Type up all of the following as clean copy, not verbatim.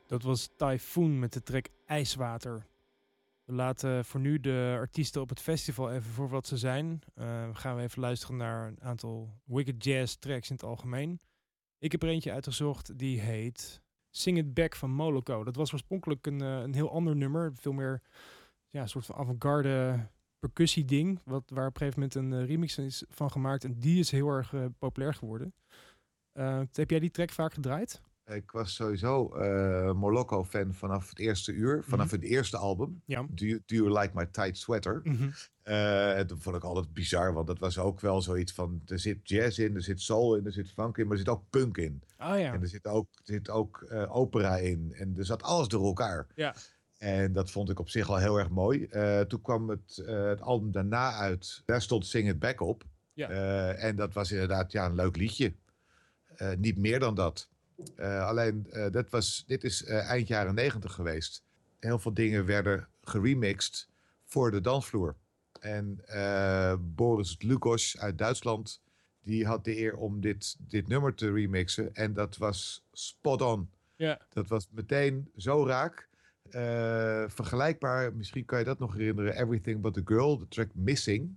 Dat was Typhoon met de track IJswater. We laten voor nu de artiesten op het festival even voor wat ze zijn. Gaan we even luisteren naar een aantal Wicked Jazz tracks in het algemeen. Ik heb er eentje uitgezocht die heet Sing It Back van Moloko. Dat was oorspronkelijk een heel ander nummer. Veel meer een soort van avant-garde percussie ding. Waar op een gegeven moment een remix is van gemaakt. En die is heel erg populair geworden. Heb jij die track vaak gedraaid? Ik was sowieso Moloko-fan vanaf het eerste uur. Vanaf het eerste album. Ja. Do you Like My Tight Sweater? En dat vond ik altijd bizar. Want dat was ook wel zoiets van... Er zit jazz in, er zit soul in, er zit funk in. Maar er zit ook punk in. Oh ja. En er zit ook opera in. En er zat alles door elkaar. Ja. En dat vond ik op zich al heel erg mooi. Toen kwam het album daarna uit. Daar stond Sing It Back op. Ja. En dat was inderdaad een leuk liedje. Niet meer dan dat. Alleen, dit is eind jaren 90 geweest. Heel veel dingen werden geremixed voor de dansvloer. En Boris Lukos uit Duitsland, die had de eer om dit nummer te remixen. En dat was spot on. Ja. Dat was meteen zo raak. Vergelijkbaar, misschien kan je dat nog herinneren. Everything But The Girl, de track Missing.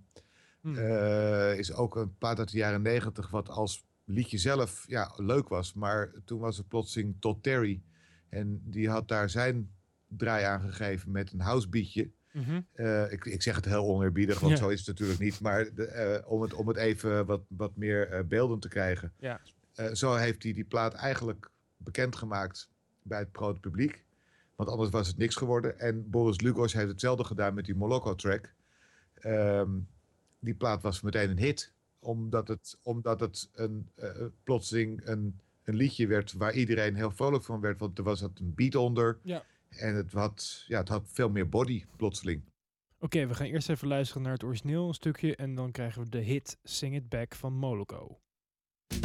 Is ook een plaat uit de jaren 90 wat als liedje zelf leuk was. Maar toen was het plotseling Todd Terry. En die had daar zijn draai aan gegeven met een housebeatje. Ik zeg het heel oneerbiedig, want zo is het natuurlijk niet. Maar om het even wat meer beeldend te krijgen. Ja. Zo heeft hij die plaat eigenlijk bekendgemaakt bij het grote publiek. Want anders was het niks geworden. En Boris Lukos heeft hetzelfde gedaan met die Moloko-track. Die plaat was meteen een hit. Omdat het plotseling een liedje werd waar iedereen heel vrolijk van werd. Want er was een beat onder. Ja. En het had veel meer body plotseling. Oké, we gaan eerst even luisteren naar het origineel een stukje. En dan krijgen we de hit Sing It Back van Moloko.